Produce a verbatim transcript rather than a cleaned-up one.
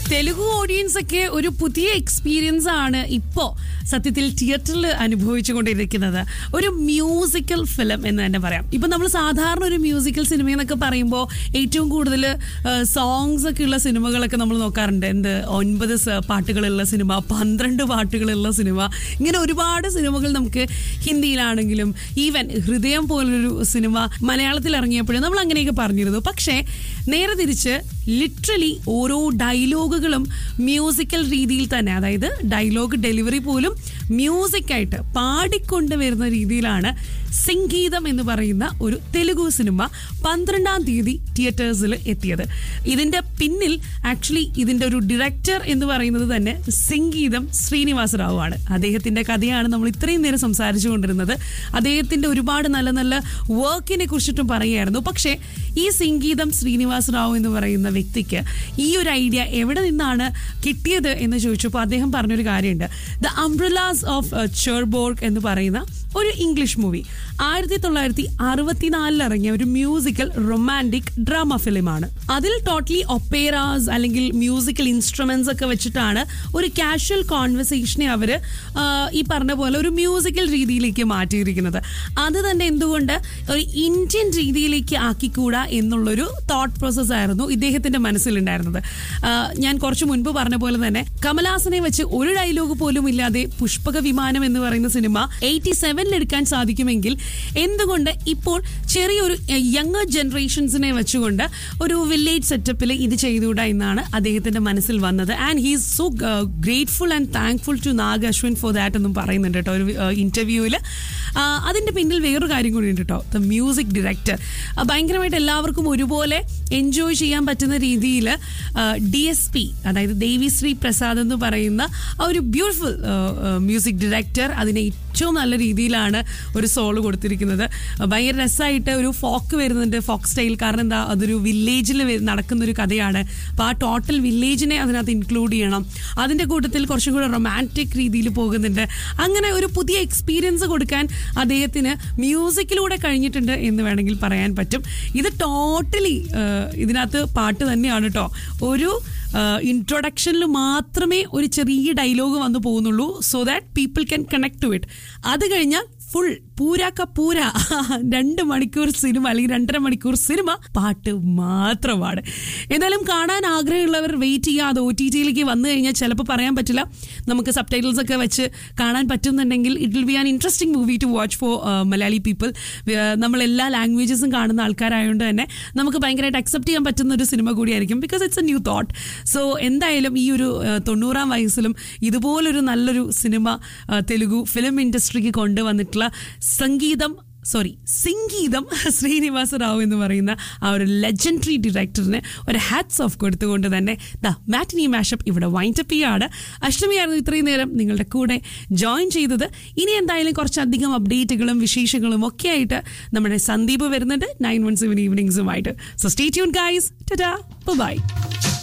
Telugu audience ഒക്കെ ഒരു പുതിയ എക്സ്പീരിയൻസ് ആണ് ഇപ്പോൾ സത്യത്തിൽ തിയേറ്ററിൽ അനുഭവിച്ചുകൊണ്ടിരിക്കുന്നത്. ഒരു മ്യൂസിക്കൽ ഫിലിം എന്ന് തന്നെ പറയാം. ഇപ്പം നമ്മൾ സാധാരണ ഒരു മ്യൂസിക്കൽ സിനിമ എന്നൊക്കെ പറയുമ്പോൾ ഏറ്റവും കൂടുതൽ സോങ്സ് ഒക്കെ ഉള്ള സിനിമകളൊക്കെ നമ്മൾ നോക്കാറുണ്ട്. എന്ത് ഒൻപത് പാട്ടുകളുള്ള സിനിമ, പന്ത്രണ്ട് പാട്ടുകളുള്ള സിനിമ, ഇങ്ങനെ ഒരുപാട് സിനിമകൾ നമുക്ക് ഹിന്ദിയിലാണെങ്കിലും ഈവൻ ഹൃദയം പോലൊരു സിനിമ മലയാളത്തിൽ ഇറങ്ങിയപ്പോഴും നമ്മൾ അങ്ങനെയൊക്കെ പറഞ്ഞിരുന്നു. പക്ഷേ നേരെ തിരിച്ച് ലിറ്ററലി ഓരോ ഡയലോഗുകളും മ്യൂസിക്കൽ രീതിയിൽ തന്നെ, അതായത് ഡയലോഗ് ഡെലിവറി പോലും മ്യൂസിക്കായിട്ട് പാടിക്കൊണ്ട് വരുന്ന രീതിയിലാണ് സംഗീതം എന്ന് പറയുന്ന ഒരു തെലുഗു സിനിമ പന്ത്രണ്ടാം തീയതി തിയേറ്റേഴ്സിൽ എത്തിയത്. ഇതിന്റെ പിന്നിൽ ആക്ച്വലി ഇതിന്റെ ഒരു ഡയറക്ടർ എന്ന് പറയുന്നത് തന്നെ സംഗീതം ശ്രീനിവാസ റാവു ആണ്. അദ്ദേഹത്തിന്റെ കഥയാണ് നമ്മൾ ഇത്രയും നേരം സംസാരിച്ചു കൊണ്ടിരുന്നത്. അദ്ദേഹത്തിന്റെ ഒരുപാട് നല്ല നല്ല വർക്കിനെ കുറിച്ചിട്ടും പറയുകയായിരുന്നു. പക്ഷേ ഈ സംഗീതം ശ്രീനിവാസ റാവു എന്ന് പറയുന്ന വ്യക്തിക്ക് ഈ ഒരു ഐഡിയ എവിടെ നിന്നാണ് കിട്ടിയത് എന്ന് ചോദിച്ചപ്പോൾ അദ്ദേഹം പറഞ്ഞൊരു കാര്യമുണ്ട്. ദ അംബ്രലാസ് ഓഫ് ചെർബോർഗ് എന്ന് പറയുന്ന ഒരു ഇംഗ്ലീഷ് മൂവി ആയിരത്തി തൊള്ളായിരത്തി അറുപത്തിനാലിൽ ഇറങ്ങിയ ഒരു മ്യൂസിക്കൽ റൊമാൻറ്റിക് ഡ്രാമ ഫിലിമാണ്. അതിൽ ടോട്ടലി ഒപ്പേറാസ് അല്ലെങ്കിൽ മ്യൂസിക്കൽ ഇൻസ്ട്രുമെന്റ്സ് ഒക്കെ വെച്ചിട്ടാണ് ഒരു കാഷ്വൽ കോൺവെർസേഷനെ അവർ ഈ പറഞ്ഞ പോലെ ഒരു മ്യൂസിക്കൽ രീതിയിലേക്ക് മാറ്റിയിരിക്കുന്നത്. അത് തന്നെ എന്തുകൊണ്ട് ഒരു ഇന്ത്യൻ രീതിയിലേക്ക് ആക്കിക്കൂടാ എന്നുള്ളൊരു തോട്ട് പ്രോസസ് ആയിരുന്നു ഇദ്ദേഹത്തിന്റെ മനസ്സിലുണ്ടായിരുന്നത്. ഞാൻ കുറച്ച് മുൻപ് പറഞ്ഞ പോലെ തന്നെ കമലഹാസനെ വെച്ച് ഒരു ഡയലോഗ് പോലും ഇല്ലാതെ പുഷ്പക വിമാനം എന്ന് പറയുന്ന സിനിമ എയ്റ്റി സെവനിൽ എടുക്കാൻ സാധിക്കുമെങ്കിൽ എന്തുകൊണ്ട് ഇപ്പോൾ ചെറിയൊരു യങ്ങർ ജനറേഷൻസിനെ വെച്ചുകൊണ്ട് ഒരു വില്ലേജ് സെറ്റപ്പിൽ ഇത് ചെയ്തുകൂടാ എന്നാണ് അദ്ദേഹത്തിന്റെ മനസ്സിൽ വന്നത്. And he is so grateful and thankful to Nag Ashwin for that എന്നും പറയുന്നുണ്ട് കേട്ടോ ഒരു ഇന്റർവ്യൂവിൽ. അതിന്റെ പിന്നിൽ വേറൊരു കാര്യം കൂടി ഉണ്ട് കേട്ടോ. ദ മ്യൂസിക് ഡയറക്ടർ ഭയങ്കരമായിട്ട് എല്ലാവർക്കും ഒരുപോലെ എൻജോയ് ചെയ്യാൻ പറ്റുന്ന രീതിയിൽ ഡി എസ് പി, അതായത് ദേവിശ്രീ പ്രസാദ് എന്ന് പറയുന്ന ഒരു ബ്യൂട്ടിഫുൾ മ്യൂസിക് ഡയറക്ടർ അതിനെ ഏറ്റവും നല്ല രീതിയിലാണ് ഒരു സോള് കൊടുത്തിരിക്കുന്നത്. ഭയങ്കര രസമായിട്ട് ഒരു ഫോക്ക് വരുന്നുണ്ട്, ഫോക്ക് സ്റ്റൈൽ. കാരണം എന്താ, അതൊരു വില്ലേജിൽ നടക്കുന്നൊരു കഥയാണ്. അപ്പോൾ ആ ടോട്ടൽ വില്ലേജിനെ അതിനകത്ത് ഇൻക്ലൂഡ് ചെയ്യണം. അതിൻ്റെ കൂട്ടത്തിൽ കുറച്ചും കൂടെ റൊമാൻറ്റിക് രീതിയിൽ പോകുന്നുണ്ട്. അങ്ങനെ ഒരു പുതിയ എക്സ്പീരിയൻസ് കൊടുക്കാൻ അദ്ദേഹത്തിന് മ്യൂസിക്കിലൂടെ കഴിഞ്ഞിട്ടുണ്ട് എന്ന് വേണമെങ്കിൽ പറയാൻ പറ്റും. ഇത് ടോട്ടലി ഇതിനകത്ത് പാട്ട് തന്നെയാണ് കേട്ടോ. ഒരു ഇൻട്രൊഡക്ഷനിൽ മാത്രമേ ഒരു ചെറിയ ഡയലോഗ് വന്നു പോകുന്നുള്ളൂ, so that people can connect to it. അത് കഴിഞ്ഞാൽ ഫുൾ പൂരാക്ക പൂര രണ്ട് മണിക്കൂർ സിനിമ അല്ലെങ്കിൽ രണ്ടര മണിക്കൂർ സിനിമ പാട്ട് മാത്രമാണ്. എന്തായാലും കാണാൻ ആഗ്രഹമുള്ളവർ വെയിറ്റ് ചെയ്യുക. അത് ഒ ടി ടിയിലേക്ക് വന്നു കഴിഞ്ഞാൽ ചിലപ്പോൾ പറയാൻ പറ്റില്ല, നമുക്ക് സബ് ടൈറ്റിൽസ് ഒക്കെ വെച്ച് കാണാൻ പറ്റുന്നുണ്ടെങ്കിൽ it will be an interesting movie to watch four Malayali people. നമ്മൾ എല്ലാ ലാംഗ്വേജസും കാണുന്ന ആൾക്കാരായതുകൊണ്ട് തന്നെ നമുക്ക് ഭയങ്കരമായിട്ട് അക്സെപ്റ്റ് ചെയ്യാൻ പറ്റുന്ന ഒരു സിനിമ കൂടിയായിരിക്കും, because it's A new thought. So എന്തായാലും ഈ ഒരു തൊണ്ണൂറാം വയസ്സിലും ഇതുപോലൊരു നല്ലൊരു സിനിമ തെലുഗു ഫിലിം ഇൻഡസ്ട്രിക്ക് കൊണ്ടുവന്നിട്ടുള്ള സംഗീതം സോറി സംഗീതം ശ്രീനിവാസ റാവു എന്ന് പറയുന്ന ആ ഒരു ലെജൻഡറി ഡയറക്ടറിന് ഒരു ഹാറ്റ്സ് ഓഫ് കൊടുത്തുകൊണ്ട് തന്നെ ദ മാറ്റിനി മാഷപ്പ് ഇവിടെ വൈൻഡപ്പ് ചെയ്യാണ്. അഷ്ടമിയായിരുന്നു ഇത്രയും നേരം നിങ്ങളുടെ കൂടെ ജോയിൻ ചെയ്തത്. ഇനി എന്തായാലും കുറച്ചധികം അപ്ഡേറ്റുകളും വിശേഷങ്ങളും ഒക്കെ ആയിട്ട് നമ്മുടെ സന്ദീപ് വരുന്നുണ്ട് nine one seven ഈവനിങ്സുമായിട്ട്. So stay tune guys. Tata bye.